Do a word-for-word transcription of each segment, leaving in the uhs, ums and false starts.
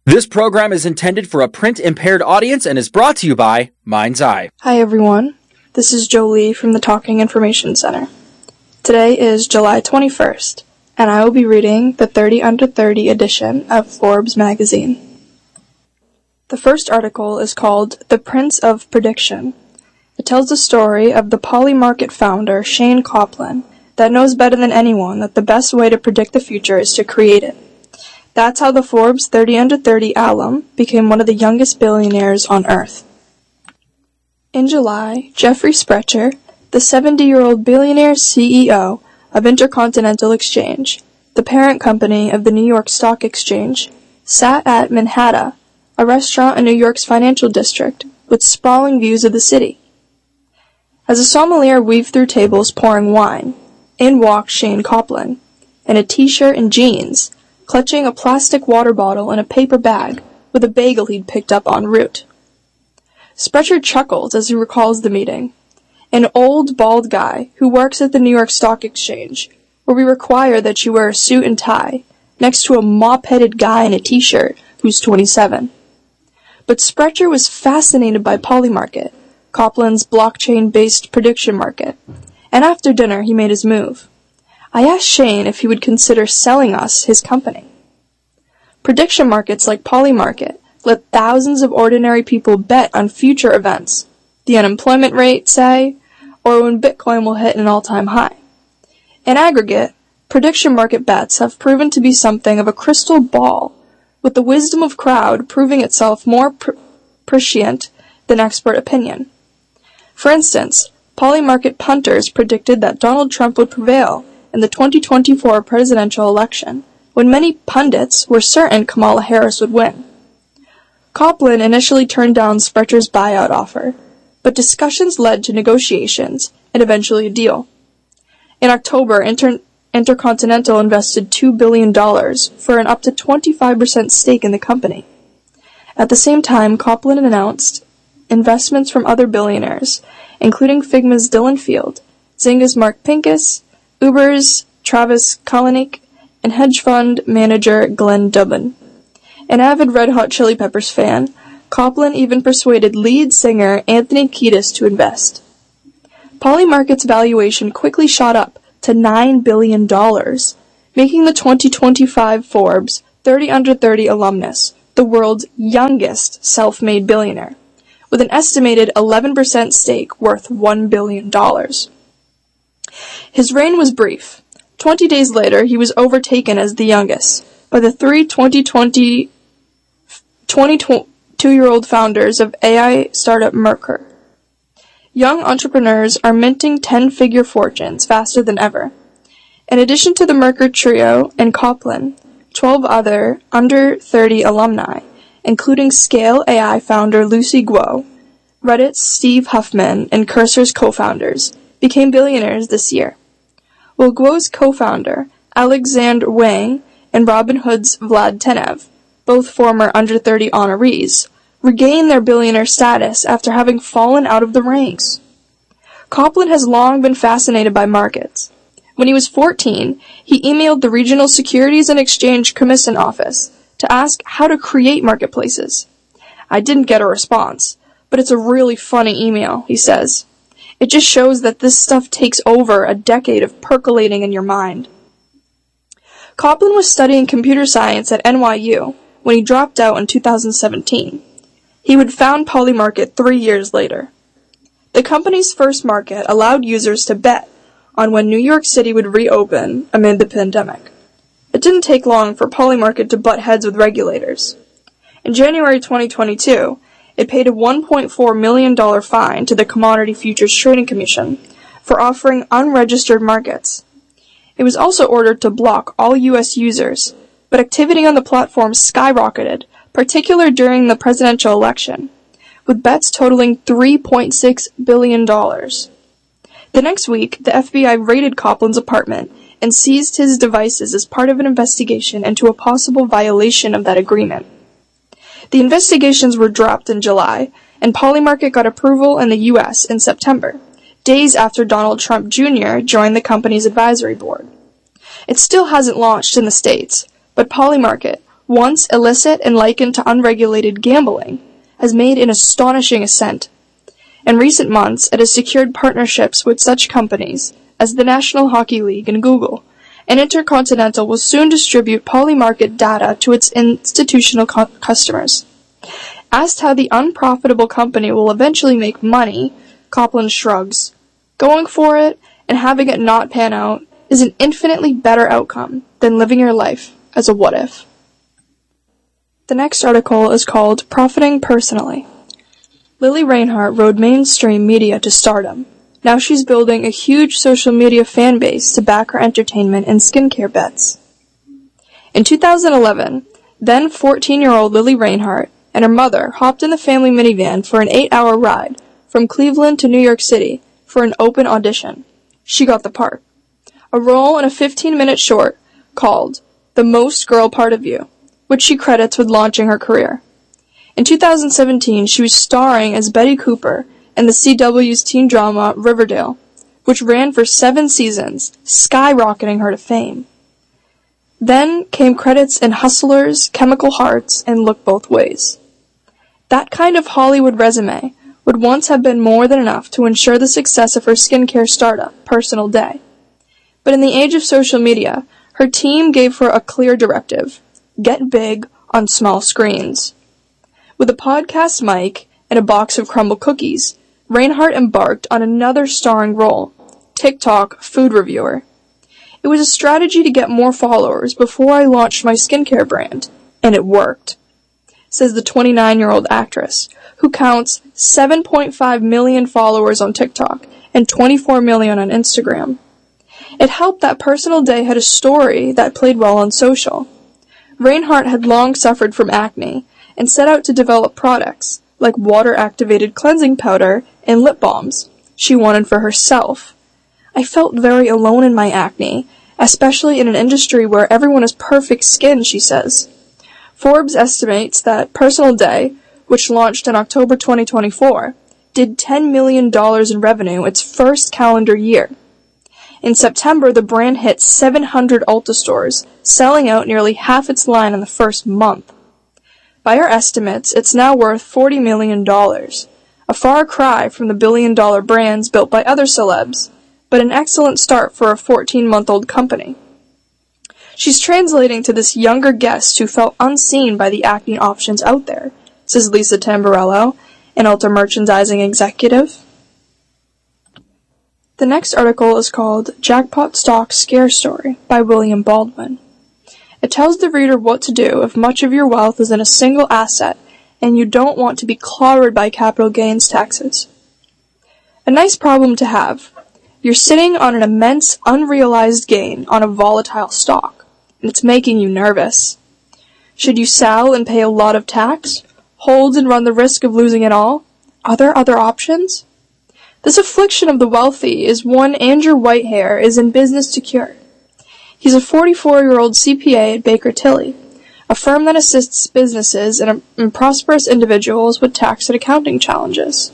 This program is intended for a print-impaired audience and is brought to you by Mind's Eye. Hi everyone, this is Jolie from the Talking Information Center. Today is July twenty-first, and I will be reading the thirty under thirty edition of Forbes magazine. The first article is called The Prince of Prediction. It tells the story of the Polymarket founder Shane Koplin that knows better than anyone that the best way to predict the future is to create it. That's how the Forbes thirty under thirty alum became one of the youngest billionaires on Earth. In July, Jeffrey Sprecher, the seventy-year-old billionaire C E O of Intercontinental Exchange, the parent company of the New York Stock Exchange, sat at Manhattan, a restaurant in New York's financial district, with sprawling views of the city. As a sommelier weaved through tables pouring wine, in walked Shane Koplin, in a t-shirt and jeans, clutching a plastic water bottle in a paper bag with a bagel he'd picked up en route. Sprecher chuckles as he recalls the meeting. An old, bald guy who works at the New York Stock Exchange, where we require that you wear a suit and tie, next to a mop-headed guy in a t-shirt who's twenty-seven. But Sprecher was fascinated by Polymarket, Koplin's blockchain-based prediction market, and after dinner he made his move. I asked Shane if he would consider selling us his company. Prediction markets like Polymarket let thousands of ordinary people bet on future events, the unemployment rate, say, or when Bitcoin will hit an all-time high. In aggregate, prediction market bets have proven to be something of a crystal ball, with the wisdom of crowd proving itself more pr- prescient than expert opinion. For instance, Polymarket punters predicted that Donald Trump would prevail in the twenty twenty-four presidential election, when many pundits were certain Kamala Harris would win. Koplin initially turned down Sprecher's buyout offer, but discussions led to negotiations and eventually a deal. In October, Inter- Intercontinental invested two billion dollars for an up to twenty-five percent stake in the company. At the same time, Koplin announced investments from other billionaires, including Figma's Dylan Field, Zynga's Mark Pincus, Uber's Travis Kalanick, and hedge fund manager Glenn Dubin. An avid Red Hot Chili Peppers fan, Koplin even persuaded lead singer Anthony Kiedis to invest. Polymarket's valuation quickly shot up to nine billion dollars, making the twenty twenty-five Forbes thirty under thirty alumnus the world's youngest self-made billionaire, with an estimated eleven percent stake worth one billion dollars. His reign was brief. Twenty days later, he was overtaken as the youngest by the three twenty twenty, twenty-two-year-old founders of A I startup Merkur. Young entrepreneurs are minting ten-figure fortunes faster than ever. In addition to the Merkur trio and Koplin, twelve other under thirty alumni, including Scale A I founder Lucy Guo, Reddit's Steve Huffman, and Cursor's co-founders, became billionaires this year. While Guo's co-founder, Alexander Wang, and Robinhood's Vlad Tenev, both former under thirty honorees, regained their billionaire status after having fallen out of the ranks. Koplin has long been fascinated by markets. When he was fourteen, he emailed the Regional Securities and Exchange Commission office to ask how to create marketplaces. I didn't get a response, but it's a really funny email, he says. It just shows that this stuff takes over a decade of percolating in your mind. Koplin was studying computer science at N Y U when he dropped out in two thousand seventeen. He would found Polymarket three years later. The company's first market allowed users to bet on when New York City would reopen amid the pandemic. It didn't take long for Polymarket to butt heads with regulators. In January twenty twenty-two, it paid a one point four million dollars fine to the Commodity Futures Trading Commission for offering unregistered markets. It was also ordered to block all U S users, but activity on the platform skyrocketed, particularly during the presidential election, with bets totaling three point six billion dollars. The next week, the F B I raided Koplin's apartment and seized his devices as part of an investigation into a possible violation of that agreement. The investigations were dropped in July, and Polymarket got approval in the U S in September, days after Donald Trump Junior joined the company's advisory board. It still hasn't launched in the States, but Polymarket, once illicit and likened to unregulated gambling, has made an astonishing ascent. In recent months, it has secured partnerships with such companies as the National Hockey League and Google, and Intercontinental will soon distribute Polymarket data to its institutional co- customers. Asked how the unprofitable company will eventually make money, Copland shrugs. Going for it and having it not pan out is an infinitely better outcome than living your life as a what-if. The next article is called Profiting Personally. Lily Reinhart rode mainstream media to stardom. Now she's building a huge social media fan base to back her entertainment and skincare bets. In two thousand eleven, then fourteen-year-old Lily Reinhart and her mother hopped in the family minivan for an eight-hour ride from Cleveland to New York City for an open audition. She got the part. A role in a fifteen-minute short called The Most Girl Part of You, which she credits with launching her career. In two thousand seventeen, she was starring as Betty Cooper in the C W's teen drama Riverdale, which ran for seven seasons, skyrocketing her to fame. Then came credits in Hustlers, Chemical Hearts, and Look Both Ways. That kind of Hollywood resume would once have been more than enough to ensure the success of her skincare startup, Personal Day. But in the age of social media, her team gave her a clear directive: get big on small screens. With a podcast mic and a box of crumble cookies, Reinhart embarked on another starring role, TikTok food reviewer. It was a strategy to get more followers before I launched my skincare brand, and it worked, says the twenty-nine-year-old actress, who counts seven point five million followers on TikTok and twenty-four million on Instagram. It helped that Personal Day had a story that played well on social. Reinhart had long suffered from acne and set out to develop products like water-activated cleansing powder and lip balms she wanted for herself. I felt very alone in my acne, especially in an industry where everyone has perfect skin, she says. Forbes estimates that Personal Day, which launched in October twenty twenty-four, did ten million dollars in revenue its first calendar year. In September, the brand hit seven hundred Ulta stores, selling out nearly half its line in the first month. By our estimates, it's now worth forty million dollars, a far cry from the billion-dollar brands built by other celebs, but an excellent start for a fourteen-month-old company. She's translating to this younger guest who felt unseen by the acne options out there, says Lisa Tamburello, an Ulta merchandising executive. The next article is called Jackpot Stock Scare Story by William Baldwin. It tells the reader what to do if much of your wealth is in a single asset and you don't want to be clobbered by capital gains taxes. A nice problem to have. You're sitting on an immense unrealized gain on a volatile stock, and it's making you nervous. Should you sell and pay a lot of tax? Hold and run the risk of losing it all? Are there other options? This affliction of the wealthy is one Andrew Whitehair is in business to cure. He's a forty-four-year-old C P A at Baker Tilly, a firm that assists businesses and, and prosperous individuals with tax and accounting challenges.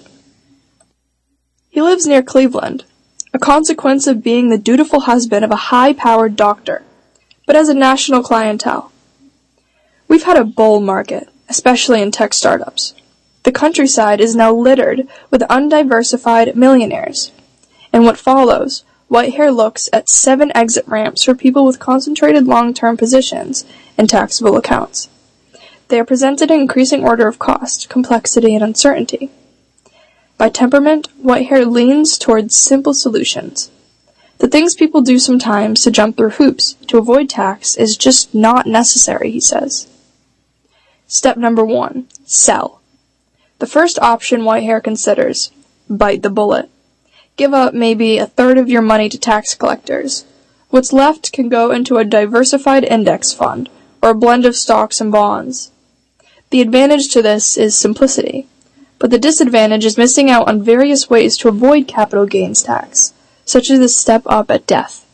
He lives near Cleveland, a consequence of being the dutiful husband of a high-powered doctor, but has a national clientele. We've had a bull market, especially in tech startups. The countryside is now littered with undiversified millionaires. In what follows, Whitehair looks at seven exit ramps for people with concentrated long-term positions in taxable accounts. They are presented in increasing order of cost, complexity, and uncertainty. By temperament, Whitehair leans towards simple solutions. The things people do sometimes to jump through hoops to avoid tax is just not necessary, he says. Step number one, sell. The first option Whitehair considers, bite the bullet. Give up maybe a third of your money to tax collectors. What's left can go into a diversified index fund or a blend of stocks and bonds. The advantage to this is simplicity, but the disadvantage is missing out on various ways to avoid capital gains tax, such as the step up at death.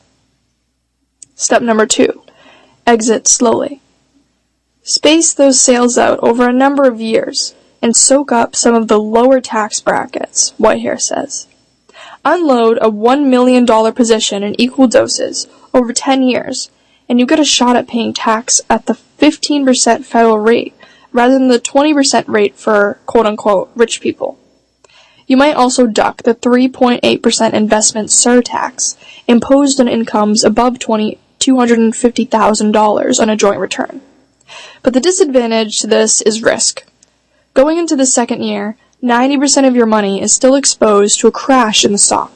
Step number two, exit slowly. Space those sales out over a number of years and soak up some of the lower tax brackets, Whitehair says. Unload a one million dollars position in equal doses over ten years, and you get a shot at paying tax at the fifteen percent federal rate rather than the twenty percent rate for quote-unquote rich people. You might also duck the three point eight percent investment surtax imposed on incomes above two hundred fifty thousand dollars on a joint return. But the disadvantage to this is risk. Going into the second year, ninety percent of your money is still exposed to a crash in the stock.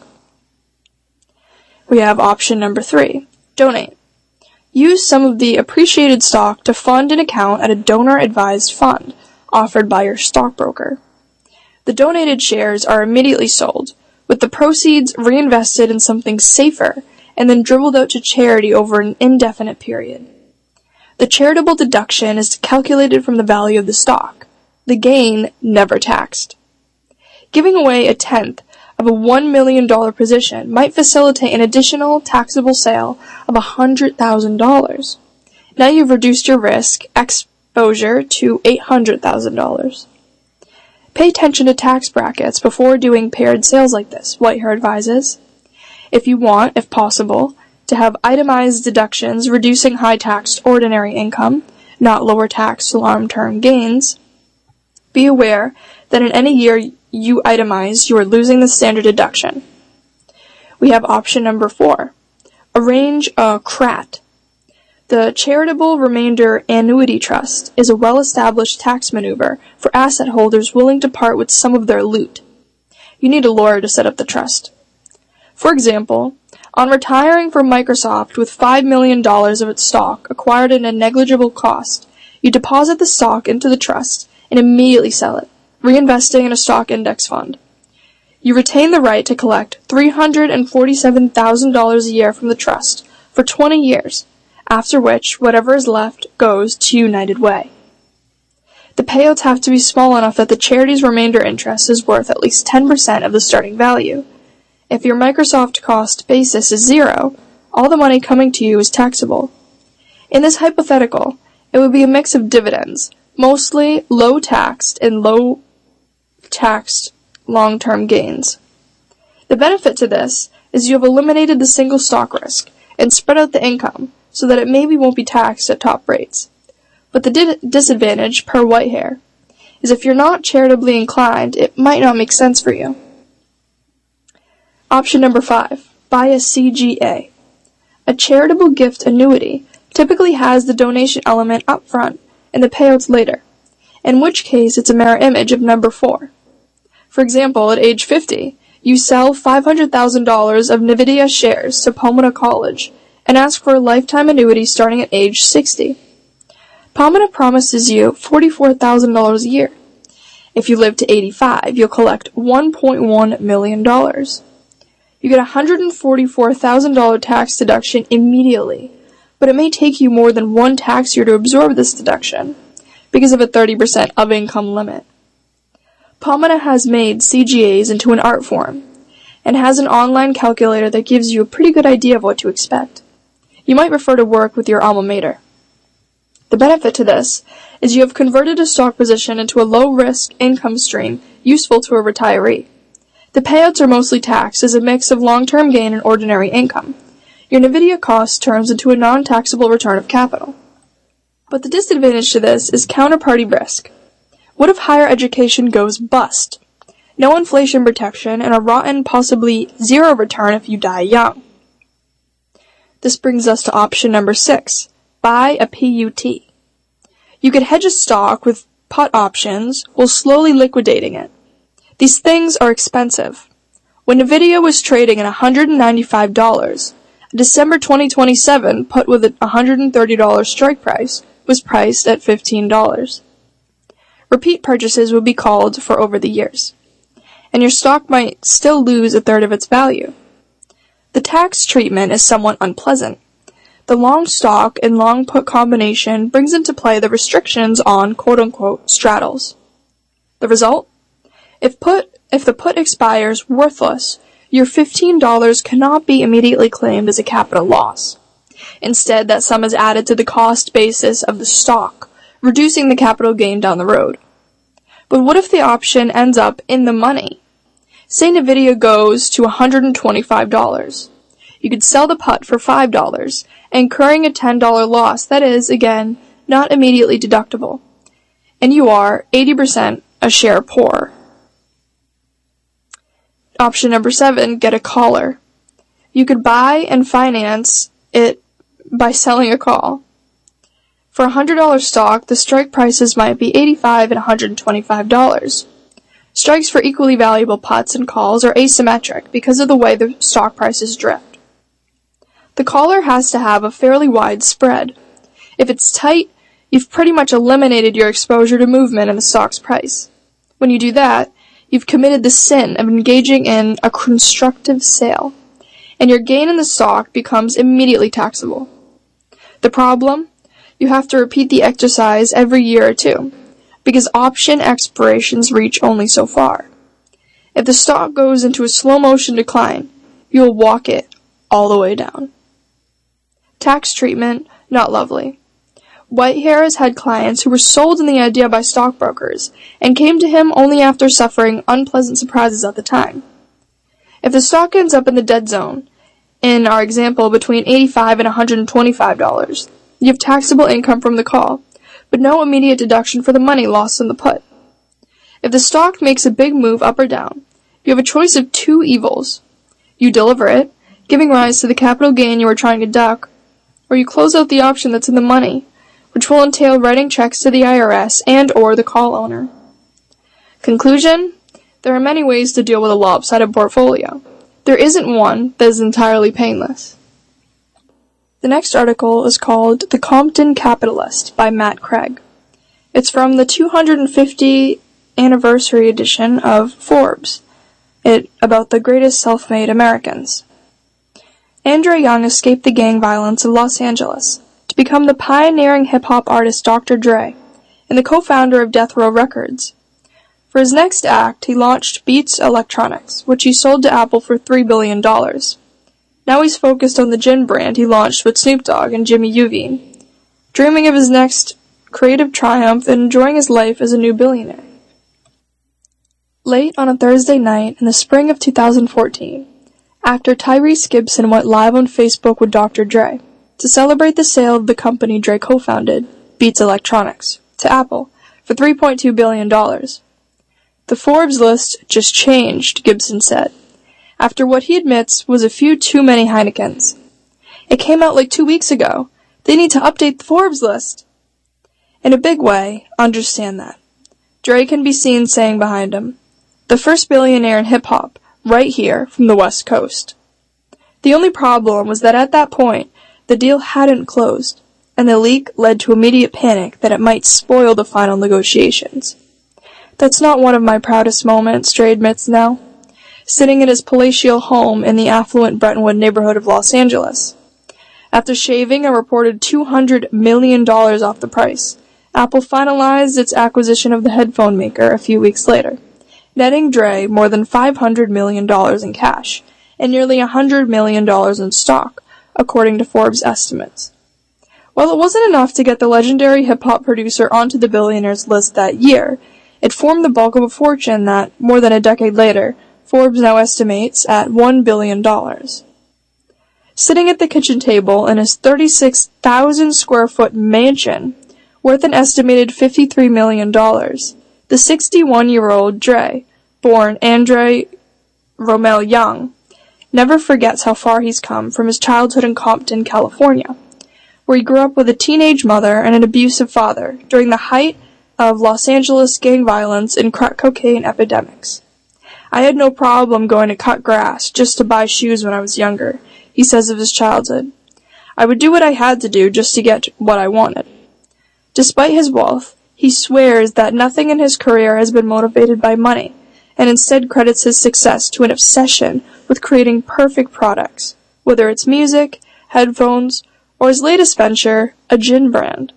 We have option number three, donate. Use some of the appreciated stock to fund an account at a donor-advised fund offered by your stockbroker. The donated shares are immediately sold, with the proceeds reinvested in something safer and then dribbled out to charity over an indefinite period. The charitable deduction is calculated from the value of the stock, the gain never taxed. Giving away a tenth of a one million dollars position might facilitate an additional taxable sale of one hundred thousand dollars. Now you've reduced your risk exposure to eight hundred thousand dollars. Pay attention to tax brackets before doing paired sales like this, Whitehair advises. If you want, if possible, to have itemized deductions reducing high-taxed ordinary income, not lower-taxed long-term gains, be aware that in any year you itemize, you are losing the standard deduction. We have option number four. Arrange a C R A T. The Charitable Remainder Annuity Trust is a well-established tax maneuver for asset holders willing to part with some of their loot. You need a lawyer to set up the trust. For example, on retiring from Microsoft with five million dollars of its stock acquired at a negligible cost, you deposit the stock into the trust and immediately sell it, reinvesting in a stock index fund. You retain the right to collect three hundred forty-seven thousand dollars a year from the trust for twenty years, after which whatever is left goes to United Way. The payouts have to be small enough that the charity's remainder interest is worth at least ten percent of the starting value. If your Microsoft cost basis is zero, all the money coming to you is taxable. In this hypothetical, it would be a mix of dividends, mostly low-taxed and low-taxed long-term gains. The benefit to this is you have eliminated the single stock risk and spread out the income so that it maybe won't be taxed at top rates. But the di- disadvantage, per Whitehair, is if you're not charitably inclined, it might not make sense for you. Option number five, buy a C G A. A charitable gift annuity typically has the donation element up front and the payouts later, in which case it's a mirror image of number four. For example, at age fifty, you sell five hundred thousand dollars of NVIDIA shares to Pomona College and ask for a lifetime annuity starting at age sixty. Pomona promises you forty-four thousand dollars a year. If you live to eighty-five, you'll collect one point one million dollars. You get a one hundred forty-four thousand dollars tax deduction immediately, but it may take you more than one tax year to absorb this deduction because of a thirty percent of income limit. Pomona has made C G As into an art form and has an online calculator that gives you a pretty good idea of what to expect. You might prefer to work with your alma mater. The benefit to this is you have converted a stock position into a low-risk income stream useful to a retiree. The payouts are mostly taxed as a mix of long-term gain and ordinary income. Your NVIDIA cost turns into a non-taxable return of capital. But the disadvantage to this is counterparty risk. What if higher education goes bust? No inflation protection and a rotten, possibly zero return if you die young. This brings us to option number six, buy a P U T. You could hedge a stock with put options while slowly liquidating it. These things are expensive. When NVIDIA was trading at one hundred ninety-five dollars, a December twenty twenty-seven put with a one hundred thirty dollars strike price was priced at fifteen dollars. Repeat purchases would be called for over the years, and your stock might still lose a third of its value. The tax treatment is somewhat unpleasant. The long stock and long put combination brings into play the restrictions on quote-unquote straddles. The result? If put if the put expires worthless, your fifteen dollars cannot be immediately claimed as a capital loss. Instead, that sum is added to the cost basis of the stock, reducing the capital gain down the road. But what if the option ends up in the money? Say NVIDIA goes to one hundred twenty-five dollars. You could sell the put for five dollars, incurring a ten dollars loss that is, again, not immediately deductible, and you are eighty percent a share poor. Option number seven, get a caller. You could buy and finance it by selling a call. For a one hundred dollars stock, the strike prices might be eighty-five dollars and one hundred twenty-five dollars. Strikes for equally valuable puts and calls are asymmetric because of the way the stock prices drift. The caller has to have a fairly wide spread. If it's tight, you've pretty much eliminated your exposure to movement in the stock's price. When you do that, you've committed the sin of engaging in a constructive sale, and your gain in the stock becomes immediately taxable. The problem? You have to repeat the exercise every year or two, because option expirations reach only so far. If the stock goes into a slow-motion decline, you will walk it all the way down. Tax treatment, not lovely. Whitehair has had clients who were sold on the idea by stockbrokers and came to him only after suffering unpleasant surprises at the time. If the stock ends up in the dead zone, in our example between eighty-five dollars and one hundred twenty-five dollars, you have taxable income from the call, but no immediate deduction for the money lost in the put. If the stock makes a big move up or down, you have a choice of two evils. You deliver it, giving rise to the capital gain you were trying to duck, or you close out the option that's in the money, which will entail writing checks to the I R S and or the call owner. Conclusion? There are many ways to deal with a lopsided portfolio. There isn't one that is entirely painless. The next article is called The Compton Capitalist by Matt Craig. It's from the two hundred fiftieth anniversary edition of Forbes, it about the greatest self-made Americans. Andre Young escaped the gang violence of Los Angeles to become the pioneering hip-hop artist Doctor Dre and the co-founder of Death Row Records. For his next act, he launched Beats Electronics, which he sold to Apple for three billion dollars. Now he's focused on the gin brand he launched with Snoop Dogg and Jimmy Iovine, dreaming of his next creative triumph and enjoying his life as a new billionaire. Late on a Thursday night in the spring of two thousand fourteen, actor Tyrese Gibson went live on Facebook with Doctor Dre to celebrate the sale of the company Dre co-founded, Beats Electronics, to Apple for three point two billion dollars. The Forbes list just changed, Gibson said, after what he admits was a few too many Heinekens. It came out like two weeks ago. They need to update the Forbes list. In a big way, understand that. Dre can be seen saying behind him, the first billionaire in hip-hop, right here from the West Coast. The only problem was that at that point, the deal hadn't closed, and the leak led to immediate panic that it might spoil the final negotiations. That's not one of my proudest moments, Dre admits now, sitting in his palatial home in the affluent Brentwood neighborhood of Los Angeles. After shaving a reported two hundred million dollars off the price, Apple finalized its acquisition of the headphone maker a few weeks later, netting Dre more than five hundred million dollars in cash and nearly one hundred million dollars in stock, according to Forbes estimates. While it wasn't enough to get the legendary hip-hop producer onto the billionaires list that year, it formed the bulk of a fortune that, more than a decade later, Forbes now estimates at one billion dollars. Sitting at the kitchen table in his thirty-six thousand square foot mansion, worth an estimated fifty-three million dollars, the sixty-one-year-old Dre, born Andre Romell Young, never forgets how far he's come from his childhood in Compton, California, where he grew up with a teenage mother and an abusive father during the height of Los Angeles gang violence and crack cocaine epidemics. I had no problem going to cut grass just to buy shoes when I was younger, he says of his childhood. I would do what I had to do just to get what I wanted. Despite his wealth, he swears that nothing in his career has been motivated by money, and instead credits his success to an obsession with creating perfect products, whether it's music, headphones, or his latest venture, a gin brand.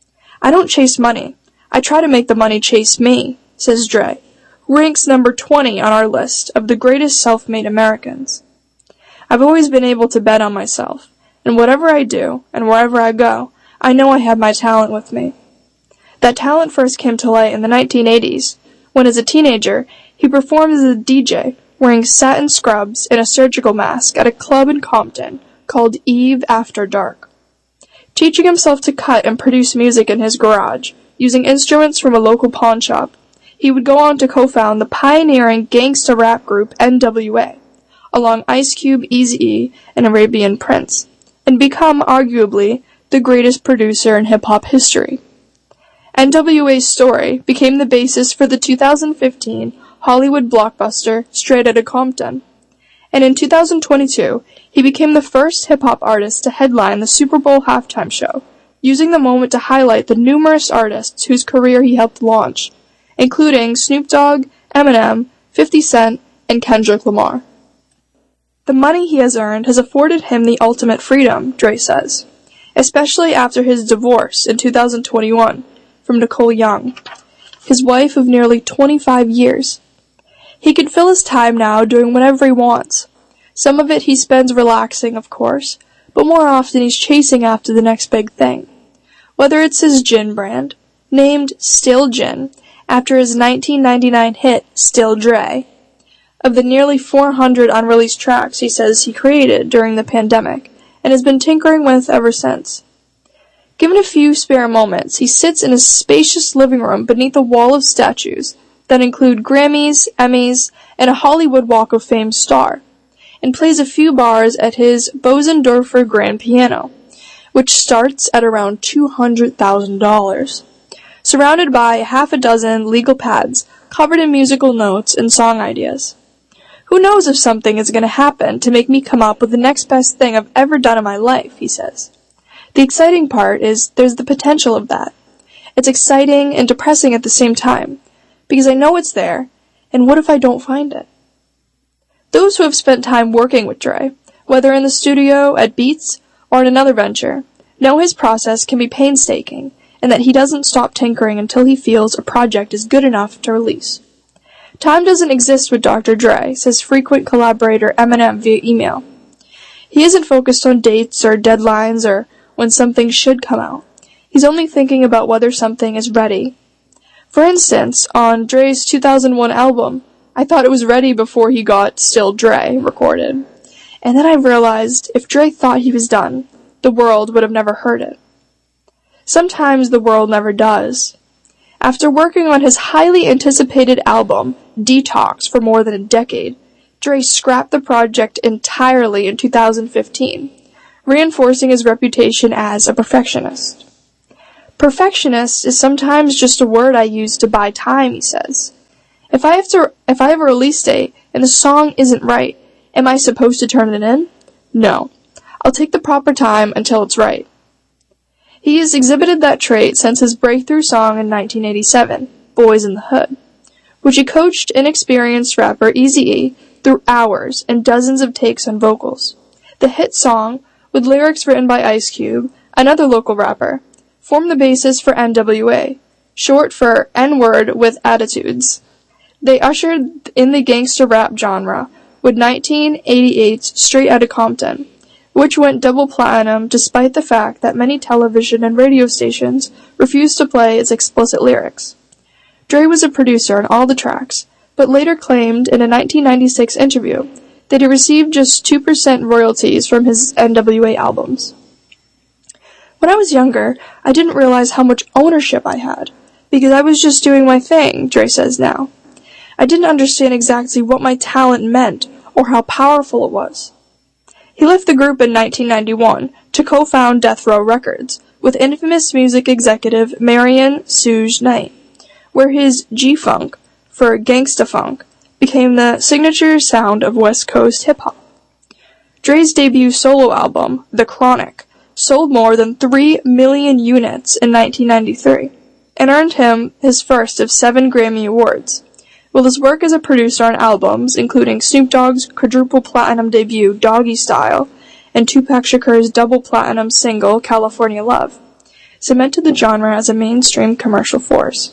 I don't chase money. I try to make the money chase me, says Dre, who ranks number twenty on our list of the greatest self-made Americans. I've always been able to bet on myself, and whatever I do, and wherever I go, I know I have my talent with me. That talent first came to light in the nineteen eighties, when as a teenager, he performed as a D J, wearing satin scrubs and a surgical mask at a club in Compton called Eve After Dark. teaching himself to cut and produce music in his garage, using instruments from a local pawn shop. He would go on to co-found the pioneering gangsta rap group N W A, along Ice Cube, Eazy-E, and Arabian Prince, and become, arguably, the greatest producer in hip-hop history. N W A's story became the basis for the two thousand fifteen Hollywood blockbuster Straight Outta Compton, and in two thousand twenty-two, he became the first hip-hop artist to headline the Super Bowl halftime show, using the moment to highlight the numerous artists whose career he helped launch, including Snoop Dogg, Eminem, fifty Cent, and Kendrick Lamar. The money he has earned has afforded him the ultimate freedom, Dre says, especially after his divorce in two thousand twenty-one from Nicole Young, his wife of nearly twenty-five years. He can fill his time now doing whatever he wants. Some of it he spends relaxing, of course, but more often he's chasing after the next big thing. Whether it's his gin brand, named Still Gin, after his nineteen ninety-nine hit, Still Dre. Of the nearly four hundred unreleased tracks he says he created during the pandemic, and has been tinkering with ever since. Given a few spare moments, he sits in his spacious living room beneath a wall of statues that include Grammys, Emmys, and a Hollywood Walk of Fame star, and plays a few bars at his Bosendorfer grand piano, which starts at around two hundred thousand dollars. Surrounded by half a dozen legal pads covered in musical notes and song ideas. Who knows if something is going to happen to make me come up with the next best thing I've ever done in my life, he says. The exciting part is there's the potential of that. It's exciting and depressing at the same time, because I know it's there, and what if I don't find it? Those who have spent time working with Dre, whether in the studio, at Beats, or in another venture, know his process can be painstaking, and that he doesn't stop tinkering until he feels a project is good enough to release. Time doesn't exist with Doctor Dre, says frequent collaborator Eminem via email. He isn't focused on dates or deadlines or when something should come out. He's only thinking about whether something is ready. For instance, on Dre's two thousand one album, I thought it was ready before he got Still Dre recorded. And then I realized if Dre thought he was done, the world would have never heard it. Sometimes the world never does. After working on his highly anticipated album, Detox, for more than a decade, Dre scrapped the project entirely in two thousand fifteen, reinforcing his reputation as a perfectionist. Perfectionist is sometimes just a word I use to buy time, he says. If I have to, if I have a release date and the song isn't right, am I supposed to turn it in? No. I'll take the proper time until it's right. He has exhibited that trait since his breakthrough song in nineteen eighty-seven, Boys in the Hood, which he coached inexperienced rapper Eazy-E through hours and dozens of takes on vocals. The hit song, with lyrics written by Ice Cube, another local rapper, formed the basis for N W A, short for N-word with attitudes. They ushered in the gangster rap genre with nineteen eighty-eight's Straight Outta Compton, which went double platinum despite the fact that many television and radio stations refused to play its explicit lyrics. Dre was a producer on all the tracks, but later claimed in a nineteen ninety-six interview that he received just two percent royalties from his N W A albums. When I was younger, I didn't realize how much ownership I had, because I was just doing my thing, Dre says now. I didn't understand exactly what my talent meant or how powerful it was. He left the group in nineteen ninety-one to co-found Death Row Records with infamous music executive Marion Suge Knight, where his G-Funk, for Gangsta Funk, became the signature sound of West Coast hip-hop. Dre's debut solo album, The Chronic, sold more than three million units in nineteen ninety-three, and earned him his first of seven Grammy Awards, while his work as a producer on albums, including Snoop Dogg's quadruple platinum debut, Doggy Style, and Tupac Shakur's double platinum single, California Love, cemented the genre as a mainstream commercial force.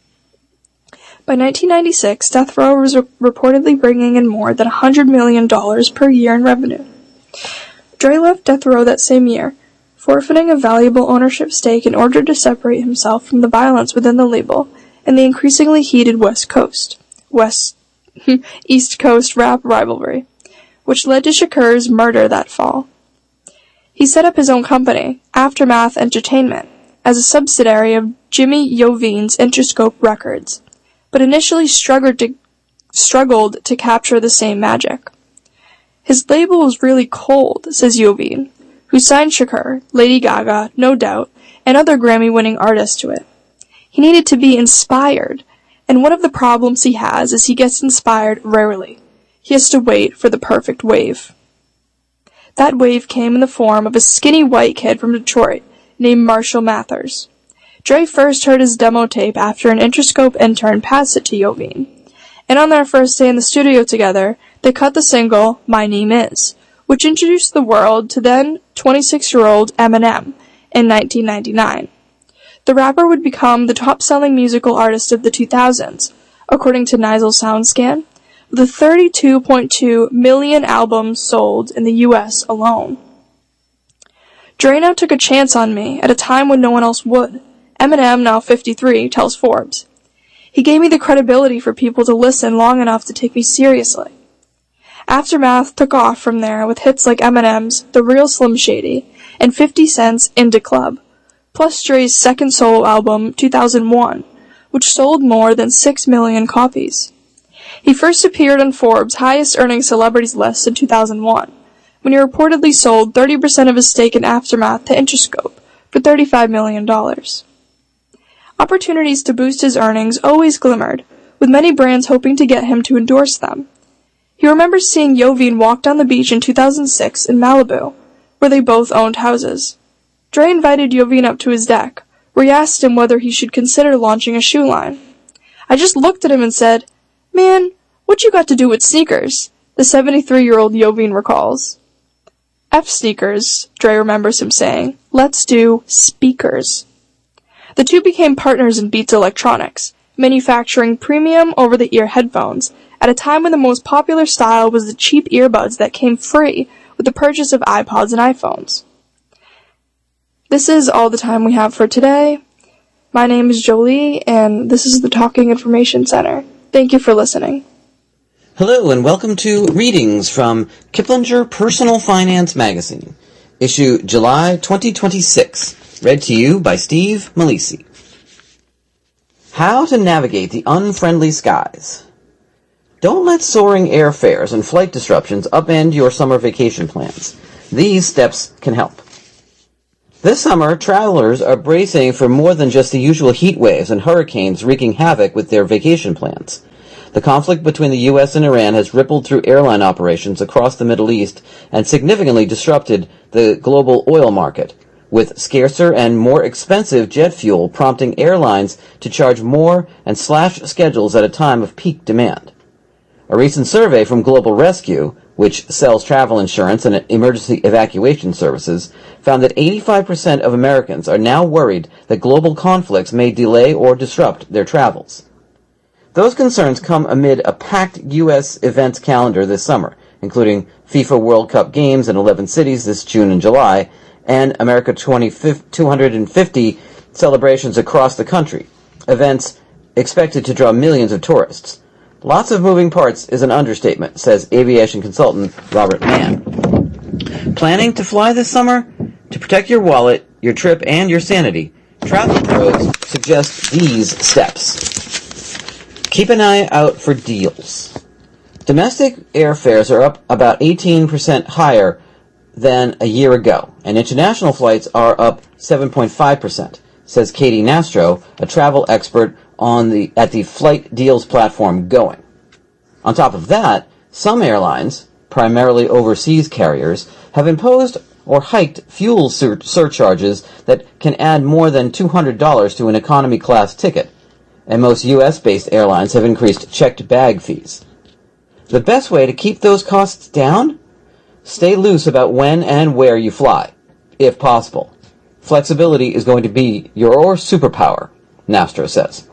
By nineteen ninety-six, Death Row was re- reportedly bringing in more than one hundred million dollars per year in revenue. Dre left Death Row that same year, forfeiting a valuable ownership stake in order to separate himself from the violence within the label and the increasingly heated West Coast, West, East Coast rap rivalry, which led to Shakur's murder that fall. He He set up his own company, Aftermath Entertainment, as a subsidiary of Jimmy Iovine's Interscope Records, but initially struggled to, struggled to capture the same magic. His label was really cold, says Iovine, who signed Shakur, Lady Gaga, No Doubt, and other Grammy-winning artists to it. He needed to be inspired, and one of the problems he has is he gets inspired rarely. He has to wait for the perfect wave. That wave came in the form of a skinny white kid from Detroit named Marshall Mathers. Dre first heard his demo tape after an Interscope intern passed it to Iovine, and on their first day in the studio together, they cut the single, My Name Is, which introduced the world to then twenty-six-year-old Eminem in nineteen ninety-nine. The rapper would become the top-selling musical artist of the two thousands, according to Nigel SoundScan, with thirty-two point two million albums sold in the U S alone. Dre now took a chance on me at a time when no one else would. Eminem, now fifty-three, tells Forbes. He gave me the credibility for people to listen long enough to take me seriously. Aftermath took off from there with hits like Eminem's The Real Slim Shady and fifty Cent's Indie Club, plus Dre's second solo album, two thousand one, which sold more than six million copies. He first appeared on Forbes' highest-earning celebrities list in two thousand one, when he reportedly sold thirty percent of his stake in Aftermath to Interscope for thirty-five million dollars. Opportunities to boost his earnings always glimmered, with many brands hoping to get him to endorse them. He remembers seeing Iovine walk down the beach in two thousand six in Malibu, where they both owned houses. Dre invited Iovine up to his deck, where he asked him whether he should consider launching a shoe line. I just looked at him and said, "Man, what you got to do with sneakers?" the seventy-three-year-old Iovine recalls. F sneakers, Dre remembers him saying. Let's do speakers. The two became partners in Beats Electronics, manufacturing premium over-the-ear headphones at a time when the most popular style was the cheap earbuds that came free with the purchase of iPods and iPhones. This is all the time we have for today. My name is Jolie, and this is the Talking Information Center. Thank you for listening. Hello, and welcome to Readings from Kiplinger Personal Finance Magazine, issue July twenty twenty-six, read to you by Steve Malisi. How to navigate the unfriendly skies. Don't let soaring airfares and flight disruptions upend your summer vacation plans. These steps can help. This summer, travelers are bracing for more than just the usual heat waves and hurricanes wreaking havoc with their vacation plans. The conflict between the U S and Iran has rippled through airline operations across the Middle East and significantly disrupted the global oil market, with scarcer and more expensive jet fuel prompting airlines to charge more and slash schedules at a time of peak demand. A recent survey from Global Rescue, which sells travel insurance and emergency evacuation services, found that eighty-five percent of Americans are now worried that global conflicts may delay or disrupt their travels. Those concerns come amid a packed U S events calendar this summer, including FIFA World Cup games in eleven cities this June and July, and America two hundred fifty celebrations across the country, events expected to draw millions of tourists. Lots of moving parts is an understatement, says aviation consultant Robert Mann. Planning to fly this summer? To protect your wallet, your trip, and your sanity, travel pros suggest these steps. Keep an eye out for deals. Domestic airfares are up about eighteen percent higher than a year ago, and international flights are up seven point five percent, says Katie Nastro, a travel expert on the at the flight deals platform Going. On top of that, some airlines, primarily overseas carriers, have imposed or hiked fuel sur- surcharges that can add more than two hundred dollars to an economy class ticket, and most U S-based airlines have increased checked bag fees. The best way to keep those costs down? Stay loose about when and where you fly, if possible. Flexibility is going to be your superpower, Nastro says.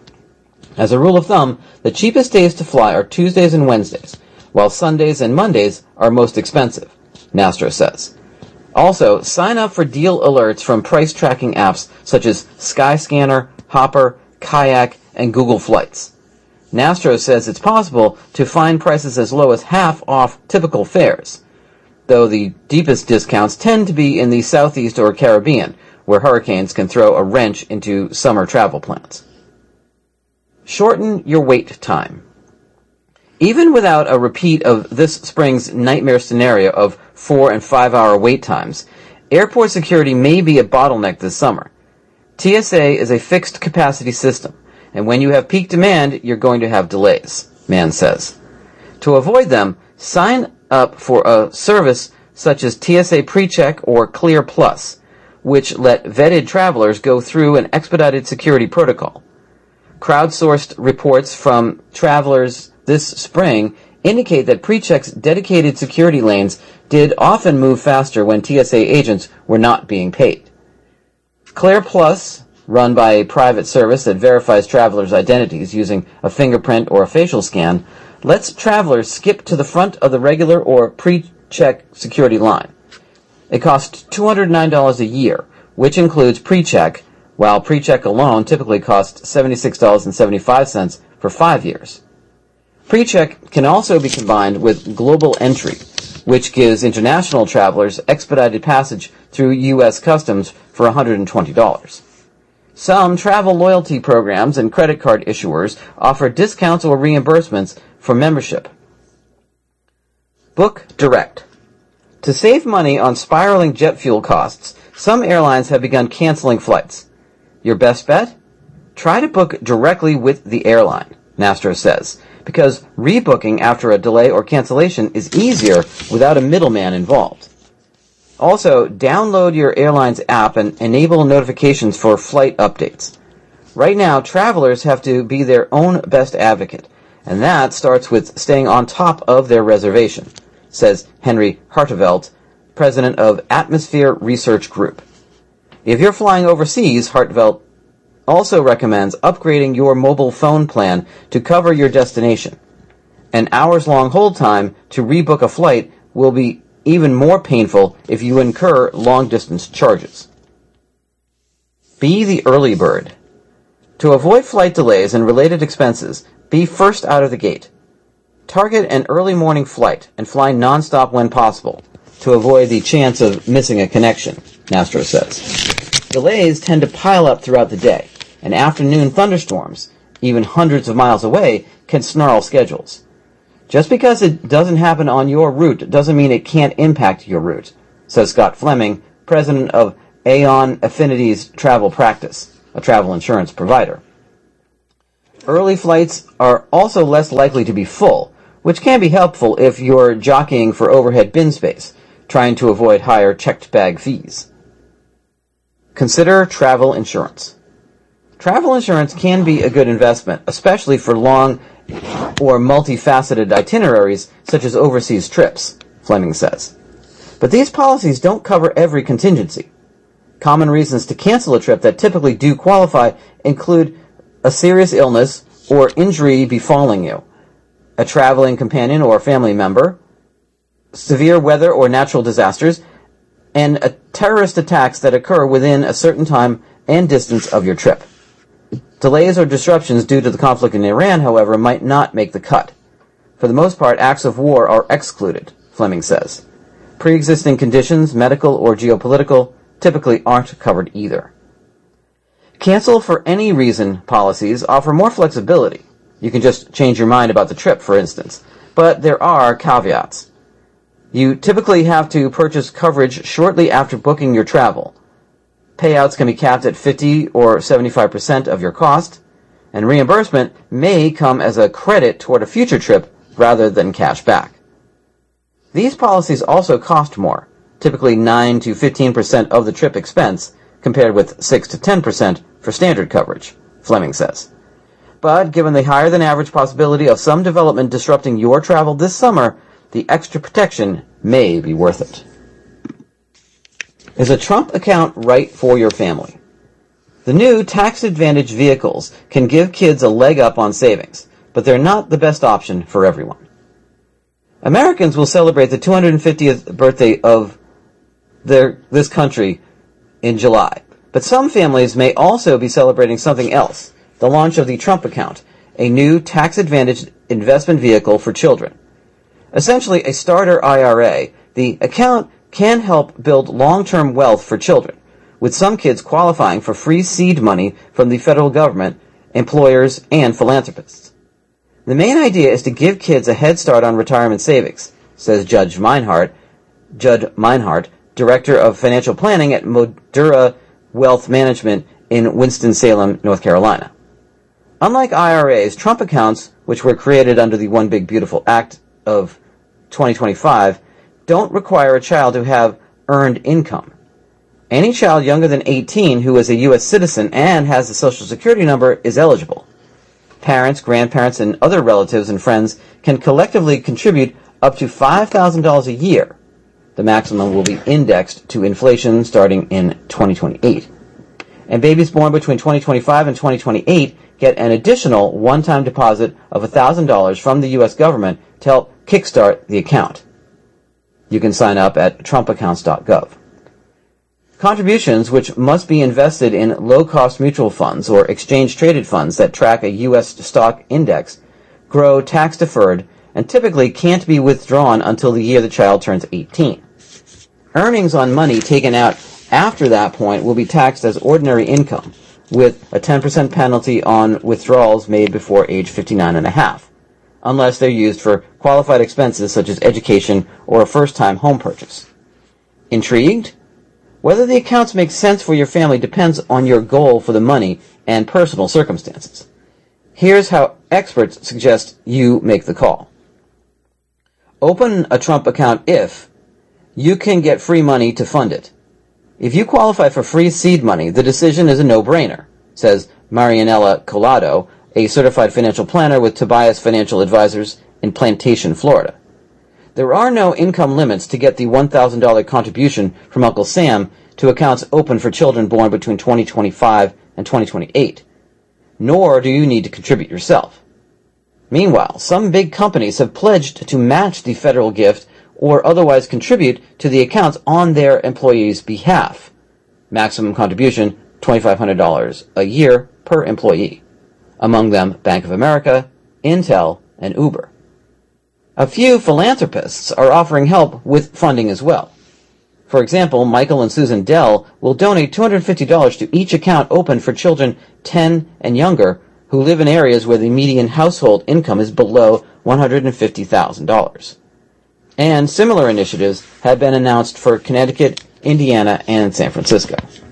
As a rule of thumb, the cheapest days to fly are Tuesdays and Wednesdays, while Sundays and Mondays are most expensive, Nastro says. Also, sign up for deal alerts from price tracking apps such as Skyscanner, Hopper, Kayak, and Google Flights. Nastro says it's possible to find prices as low as half off typical fares. though the deepest discounts tend to be in the Southeast or Caribbean, where hurricanes can throw a wrench into summer travel plans. Shorten your wait time. Even without a repeat of this spring's nightmare scenario of four and five hour wait times, airport security may be a bottleneck this summer. T S A is a fixed capacity system, and when you have peak demand, you're going to have delays, Mann says. To avoid them, sign up for a service such as T S A PreCheck or Clear Plus, which let vetted travelers go through an expedited security protocol. Crowdsourced reports from travelers this spring indicate that PreCheck's dedicated security lanes did often move faster when T S A agents were not being paid. Clear Plus, run by a private service that verifies travelers' identities using a fingerprint or a facial scan, lets travelers skip to the front of the regular or PreCheck security line. It costs two hundred nine dollars a year, which includes PreCheck, while PreCheck alone typically costs seventy-six dollars and seventy-five cents for five years. PreCheck can also be combined with Global Entry, which gives international travelers expedited passage through U S Customs for one hundred twenty dollars. Some travel loyalty programs and credit card issuers offer discounts or reimbursements for membership. Book direct. To save money on spiraling jet fuel costs, some airlines have begun canceling flights. Your best bet? Try to book directly with the airline, Nastro says, because rebooking after a delay or cancellation is easier without a middleman involved. Also, download your airline's app and enable notifications for flight updates. Right now, travelers have to be their own best advocate, and that starts with staying on top of their reservation, says Henry Hartevelt, president of Atmosphere Research Group. If you're flying overseas, Hartevelt also recommends upgrading your mobile phone plan to cover your destination. An hours-long hold time to rebook a flight will be even more painful if you incur long-distance charges. Be the early bird. To avoid flight delays and related expenses, be first out of the gate. Target an early morning flight and fly nonstop when possible to avoid the chance of missing a connection, Nastro says. Delays tend to pile up throughout the day, and afternoon thunderstorms, even hundreds of miles away, can snarl schedules. Just because it doesn't happen on your route doesn't mean it can't impact your route, says Scott Fleming, president of Aon Affinity's Travel Practice, a travel insurance provider. Early flights are also less likely to be full, which can be helpful if you're jockeying for overhead bin space, trying to avoid higher checked bag fees. Consider travel insurance. Travel insurance can be a good investment, especially for long or multifaceted itineraries such as overseas trips, Fleming says. But these policies don't cover every contingency. Common reasons to cancel a trip that typically do qualify include a serious illness or injury befalling you, a traveling companion or family member, severe weather or natural disasters, and a terrorist attacks that occur within a certain time and distance of your trip. Delays or disruptions due to the conflict in Iran, however, might not make the cut. For the most part, acts of war are excluded, Fleming says. Pre-existing conditions, medical or geopolitical, typically aren't covered either. Cancel for any reason policies offer more flexibility. You can just change your mind about the trip, for instance. But there are caveats. You typically have to purchase coverage shortly after booking your travel. Payouts can be capped at fifty or seventy-five percent of your cost, and reimbursement may come as a credit toward a future trip rather than cash back. These policies also cost more, typically nine to fifteen percent of the trip expense, compared with six to ten percent for standard coverage, Fleming says. But given the higher than average possibility of some development disrupting your travel this summer, the extra protection may be worth it. Is a Trump account right for your family? The new tax-advantaged vehicles can give kids a leg up on savings, but they're not the best option for everyone. Americans will celebrate the two hundred fiftieth birthday of their, this country in July, but some families may also be celebrating something else, the launch of the Trump account, a new tax-advantaged investment vehicle for children. Essentially a starter I R A, The account can help build long-term wealth for children, with some kids qualifying for free seed money from the federal government, employers, and philanthropists. The main idea is to give kids a head start on retirement savings, says Judge Meinhardt, Judd Meinhardt, Director of Financial Planning at Modura Wealth Management in Winston-Salem, North Carolina. Unlike I R As, Trump accounts, which were created under the One Big Beautiful Act of twenty twenty-five, don't require a child to have earned income. Any child younger than eighteen who is a U S citizen and has a Social Security number is eligible. Parents, grandparents, and other relatives and friends can collectively contribute up to five thousand dollars a year. The maximum will be indexed to inflation starting in twenty twenty-eight. And babies born between twenty twenty-five and twenty twenty-eight get an additional one-time deposit of one thousand dollars from the U S government to help kickstart the account. You can sign up at trump accounts dot gov. Contributions, which must be invested in low-cost mutual funds or exchange-traded funds that track a U S stock index, grow tax-deferred and typically can't be withdrawn until the year the child turns eighteen. Earnings on money taken out after that point will be taxed as ordinary income, with a ten percent penalty on withdrawals made before age fifty-nine and a half, unless they're used for qualified expenses such as education or a first-time home purchase. Intrigued? Whether the accounts make sense for your family depends on your goal for the money and personal circumstances. Here's how experts suggest you make the call. Open a Trump account if you can get free money to fund it. If you qualify for free seed money, the decision is a no-brainer, says Marianella Collado, a certified financial planner with Tobias Financial Advisors in Plantation, Florida. There are no income limits to get the one thousand dollars contribution from Uncle Sam to accounts open for children born between twenty twenty-five and twenty twenty-eight. Nor do you need to contribute yourself. Meanwhile, some big companies have pledged to match the federal gift or otherwise contribute to the accounts on their employees' behalf. Maximum contribution, twenty-five hundred dollars a year per employee. Among them, Bank of America, Intel, and Uber. A few philanthropists are offering help with funding as well. For example, Michael and Susan Dell will donate two hundred fifty dollars to each account open for children ten and younger who live in areas where the median household income is below one hundred fifty thousand dollars. And similar initiatives have been announced for Connecticut, Indiana, and San Francisco.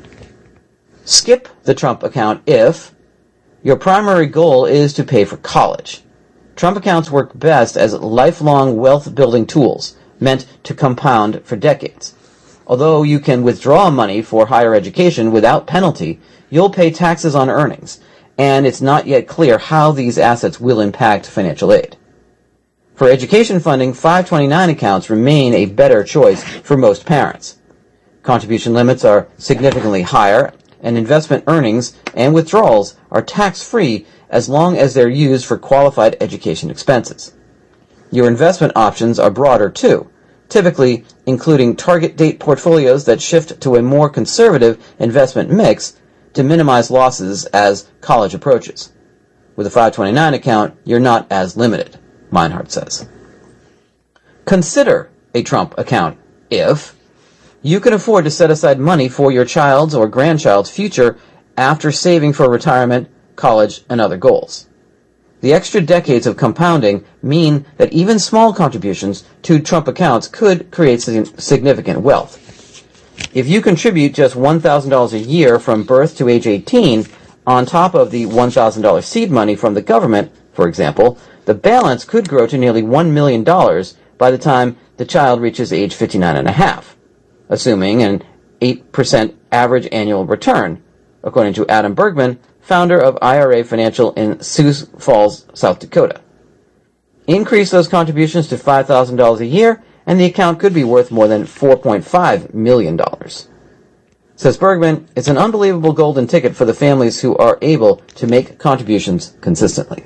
Skip the Trump account if your primary goal is to pay for college. Trump accounts work best as lifelong wealth-building tools, meant to compound for decades. Although you can withdraw money for higher education without penalty, you'll pay taxes on earnings, and it's not yet clear how these assets will impact financial aid. For education funding, five twenty-nine accounts remain a better choice for most parents. Contribution limits are significantly higher, and investment earnings and withdrawals are tax-free as long as they're used for qualified education expenses. Your investment options are broader too, typically including target date portfolios that shift to a more conservative investment mix to minimize losses as college approaches. With a five twenty-nine account, you're not as limited, Meinhardt says. Consider a Trump account if you can afford to set aside money for your child's or grandchild's future after saving for retirement, college, and other goals. The extra decades of compounding mean that even small contributions to Trump accounts could create significant wealth. If you contribute just one thousand dollars a year from birth to age eighteen, on top of the one thousand dollars seed money from the government, for example, the balance could grow to nearly one million dollars by the time the child reaches age fifty-nine and a half, assuming an eight percent average annual return, according to Adam Bergman, founder of I R A Financial in Sioux Falls, South Dakota. Increase those contributions to five thousand dollars a year, and the account could be worth more than four point five million dollars. Says Bergman, it's an unbelievable golden ticket for the families who are able to make contributions consistently.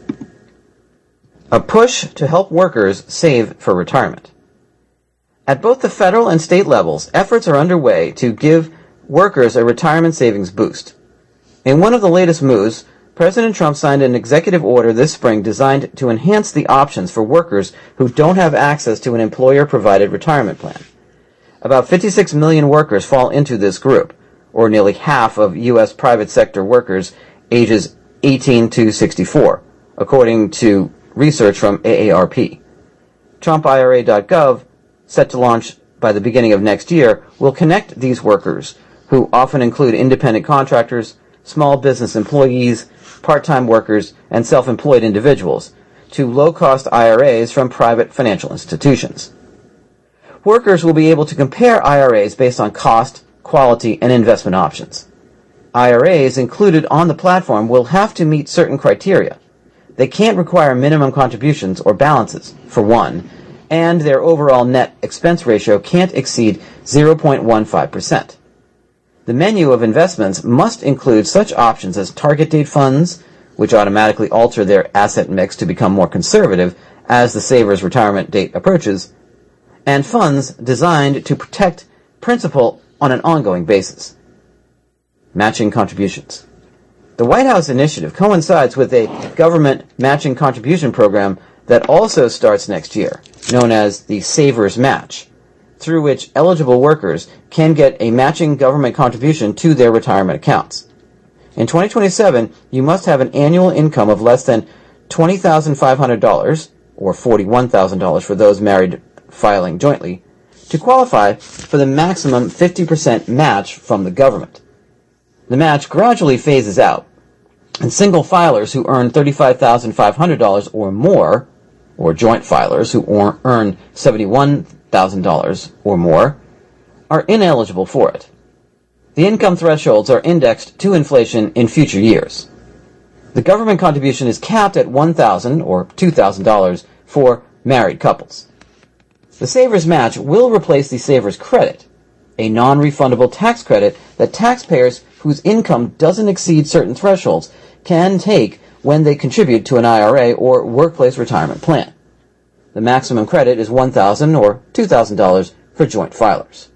A push to help workers save for retirement. At both the federal and state levels, efforts are underway to give workers a retirement savings boost. In one of the latest moves, President Trump signed an executive order this spring designed to enhance the options for workers who don't have access to an employer-provided retirement plan. About fifty-six million workers fall into this group, or nearly half of U S private sector workers ages eighteen to sixty-four, according to research from A A R P. Trump I R A dot gov, set to launch by the beginning of next year, will connect these workers, who often include independent contractors, small business employees, part-time workers, and self-employed individuals, to low-cost I R As from private financial institutions. Workers will be able to compare I R As based on cost, quality, and investment options. I R As included on the platform will have to meet certain criteria. They can't require minimum contributions or balances, for one, and their overall net expense ratio can't exceed zero point one five percent. The menu of investments must include such options as target date funds, which automatically alter their asset mix to become more conservative as the saver's retirement date approaches, and funds designed to protect principal on an ongoing basis. Matching contributions. The White House initiative coincides with a government matching contribution program that also starts next year, known as the Savers Match, through which eligible workers can get a matching government contribution to their retirement accounts. In twenty twenty-seven, you must have an annual income of less than twenty thousand five hundred dollars, or forty-one thousand dollars for those married filing jointly, to qualify for the maximum fifty percent match from the government. The match gradually phases out, and single filers who earn thirty-five thousand five hundred dollars or more, or joint filers who earn seventy-one thousand dollars or more, are ineligible for it. The income thresholds are indexed to inflation in future years. The government contribution is capped at one thousand dollars or two thousand dollars for married couples. The Savers Match will replace the Savers Credit, a non-refundable tax credit that taxpayers whose income doesn't exceed certain thresholds can take when they contribute to an I R A or workplace retirement plan. The maximum credit is one thousand dollars or two thousand dollars for joint filers.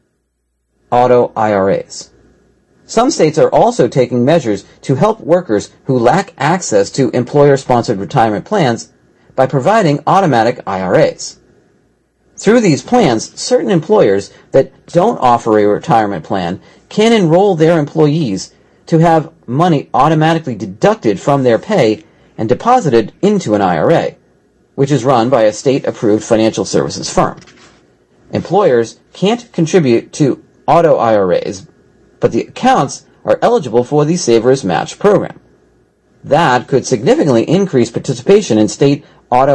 Auto I R As. Some states are also taking measures to help workers who lack access to employer-sponsored retirement plans by providing automatic I R As. Through these plans, certain employers that don't offer a retirement plan can enroll their employees to have money automatically deducted from their pay and deposited into an I R A, which is run by a state-approved financial services firm. Employers can't contribute to auto I R As, but the accounts are eligible for the Savers Match program. That could significantly increase participation in state